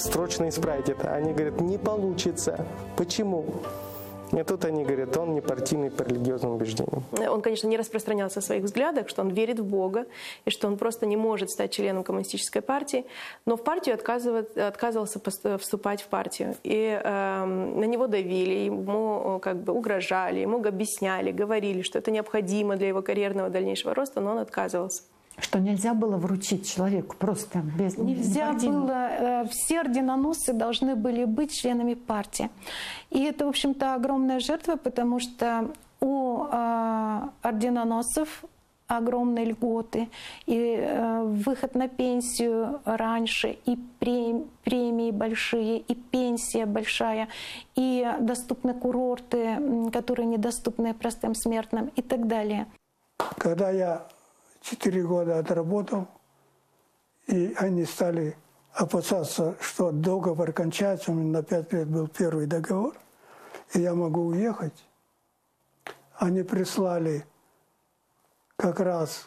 срочно исправить это. Они говорят, не получится. Почему? И тут они говорят, он не партийный по религиозным убеждениям. Он, конечно, не распространялся о своих взглядах, что он верит в Бога, и что он просто не может стать членом коммунистической партии, но в партию отказывался вступать в партию. И на него давили, ему как бы угрожали, ему объясняли, говорили, что это необходимо для его карьерного дальнейшего роста, но он отказывался. Что нельзя было вручить человеку просто без... Нельзя было, все орденоносцы должны были быть членами партии. И это, в общем-то, огромная жертва, потому что у орденоносцев огромные льготы, и выход на пенсию раньше, и премии большие, и пенсия большая, и доступны курорты, которые недоступны простым смертным, и так далее. Когда я 4 года отработал, и они стали опасаться, что договор кончается, у меня на 5 лет был первый договор, и я могу уехать. Они прислали как раз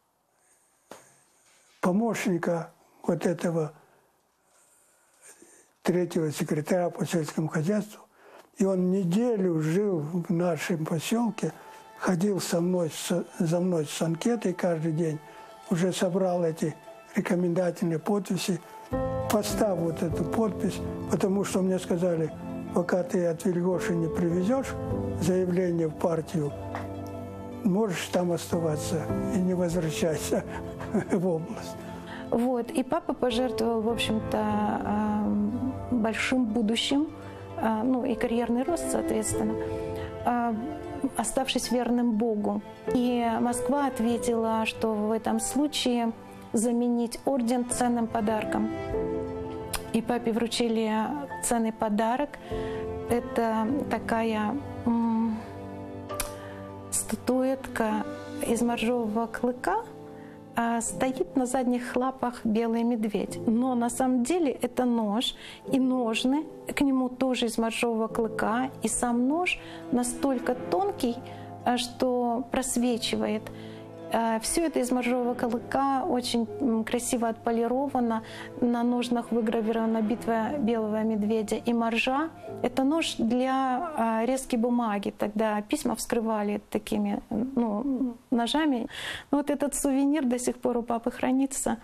помощника вот этого 3-го секретаря по сельскому хозяйству, и он неделю жил в нашем поселке, ходил за мной с анкетой каждый день, уже собрал эти рекомендательные подписи. Поставь вот эту подпись, потому что мне сказали, пока ты от Вильгоши не привезешь заявление в партию, можешь там оставаться и не возвращайся в область. Вот. И папа пожертвовал, в общем-то, большим будущим, ну и карьерный рост, соответственно, оставшись верным Богу. И Москва ответила, что в этом случае заменить орден ценным подарком. И папе вручили ценный подарок. Это такая статуэтка из моржового клыка. Стоит на задних лапах белый медведь. Но на самом деле это нож и ножны, к нему тоже из моржового клыка. И сам нож настолько тонкий, что просвечивает. Все это из моржового клыка, очень красиво отполировано. На ножнах выгравирована битва белого медведя и моржа. Это нож для резки бумаги. Тогда письма вскрывали такими ножами. Вот этот сувенир до сих пор у папы хранится.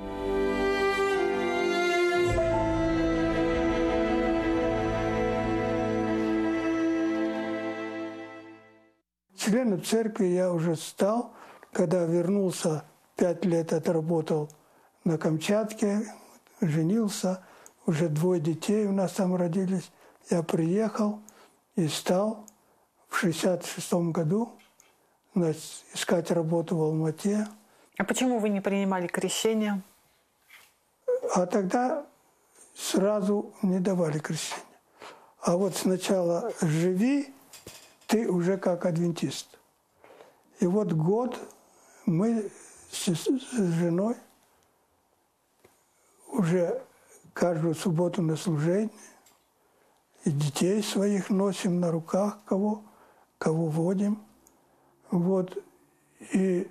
Членом церкви я уже стал. Когда вернулся, 5 лет отработал на Камчатке, женился, уже 2 детей у нас там родились. Я приехал и стал в 1966 году искать работу в Алмате. А почему вы не принимали крещение? А тогда сразу не давали крещения. А вот сначала живи, ты уже как адвентист. И вот год мы с женой уже каждую субботу на служение, и детей своих носим на руках, кого водим. Вот. И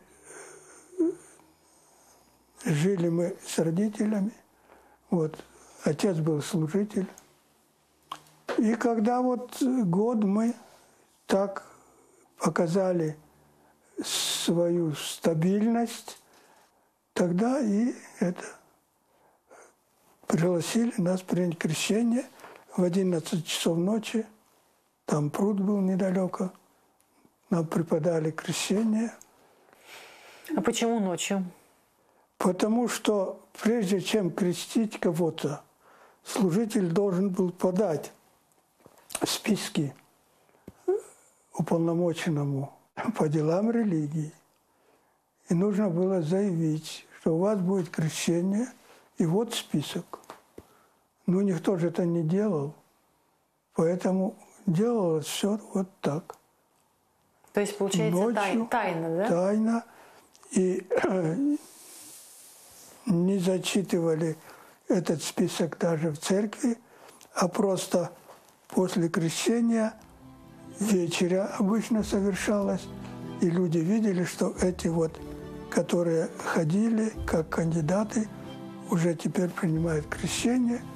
жили мы с родителями. Вот. Отец был служитель. И когда вот год мы так показали свою стабильность, тогда и это пригласили нас принять крещение в 11 часов ночи. Там пруд был недалеко. Нам преподали крещение. А почему ночью? Потому что прежде чем крестить кого-то, служитель должен был подать списки уполномоченному по делам религии. И нужно было заявить, что у вас будет крещение, и вот список. Но никто же это не делал, поэтому делалось все вот так. То есть, получается, ночью, тайна, да? Тайна. И не зачитывали этот список даже в церкви, а просто после крещения вечеря обычно совершалось, и люди видели, что эти вот, которые ходили как кандидаты, уже теперь принимают крещение,